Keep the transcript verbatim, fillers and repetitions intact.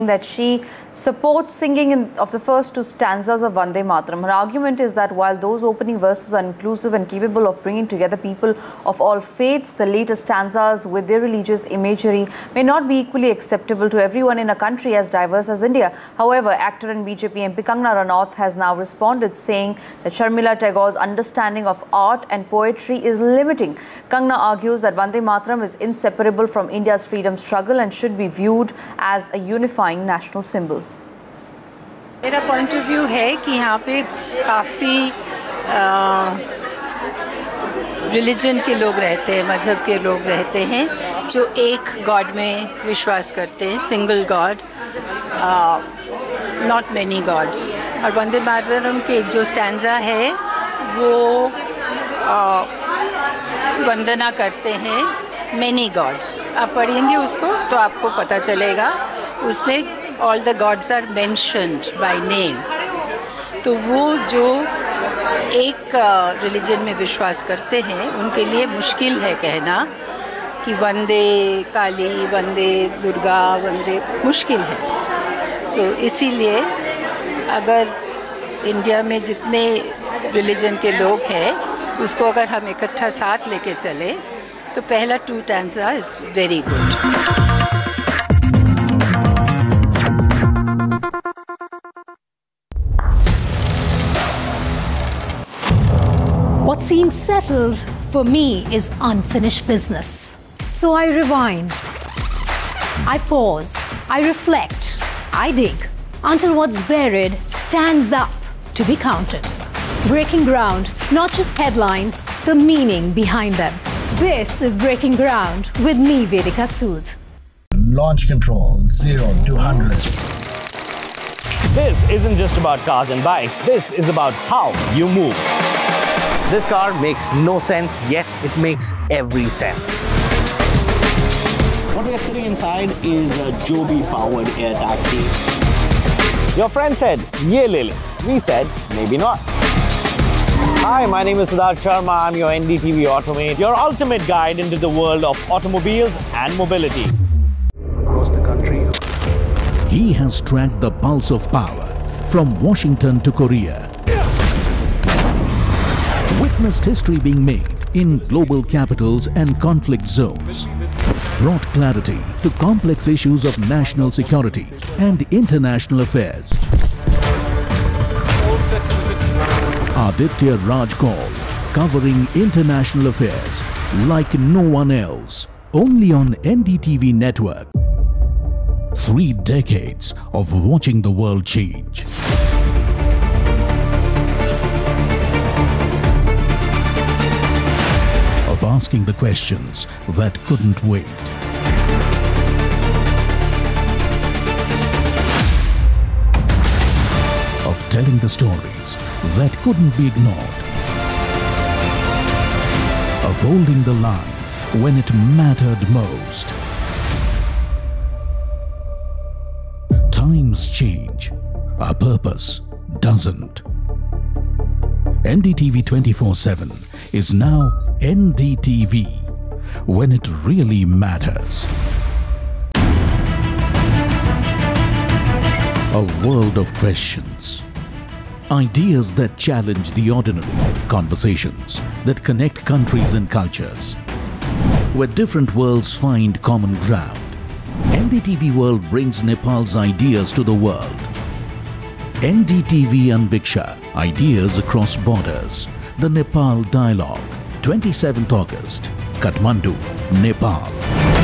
that she supports singing in, of the first two stanzas of Vande Mataram. Her argument is that while those opening verses are inclusive and capable of bringing together people of all faiths, the later stanzas with their religious imagery may not be equally acceptable to everyone in a country as diverse as India. However, actor and B J P M P Kangana Ranaut has now responded, saying that Sharmila Tagore's understanding of art and poetry is limiting. Kangana argues that Vande Mataram is inseparable from India's freedom struggle and should be viewed as a unifying national symbol. मेरा point of view है कि यहाँ पे काफ़ी religion के लोग रहते हैं, मजहब के लोग रहते हैं जो एक गॉड में विश्वास करते हैं, single God, not many God's. और वंदे मातरम के जो स्टैंजा है वो uh, वंदना करते हैं मैनी गॉड्स। आप पढ़ेंगे उसको तो आपको पता चलेगा, उसमें all the gods are mentioned by name। तो वो जो एक रिलीजन में विश्वास करते हैं उनके लिए मुश्किल है कहना कि वंदे काली, वंदे दुर्गा, वंदे, मुश्किल है। तो इसीलिए अगर इंडिया में जितने रिलीजन के लोग हैं उसको अगर हम इकट्ठा साथ लेके चले तो पहला to stanza is very good. What seems settled for me is unfinished business. So I rewind, I pause, I reflect, I dig until what's buried stands up to be counted. Breaking ground, not just headlines, the meaning behind them. This is Breaking Ground with me, Vedika Sood. Launch control, zero to one hundred. This isn't just about cars and bikes, this is about how you move. This car makes no sense, yet it makes every sense. What we are sitting inside is a Joby-powered air taxi. Your friend said, ye le le. We said, maybe not. Hi, my name is Siddharth Sharma. I'm your N D T V Automate, your ultimate guide into the world of automobiles and mobility. Across the country. He has tracked the pulse of power from Washington to Korea. Witnessed history being made in global capitals and conflict zones. Brought clarity to complex issues of national security and international affairs. Aditya Raj Kaul, covering international affairs like no one else. Only on N D T V network. Three decades of watching the world change. Of asking the questions that couldn't wait. Of telling the stories that couldn't be ignored. Of holding the line when it mattered most. Times change, our purpose doesn't. N D T V twenty-four seven is now N D T V, when it really matters. A world of questions. Ideas that challenge the ordinary. Conversations that connect countries and cultures. Where different worlds find common ground. N D T V World brings Nepal's ideas to the world. N D T V Anviksha, ideas across borders. The Nepal Dialogue. twenty-seventh August, Kathmandu, Nepal.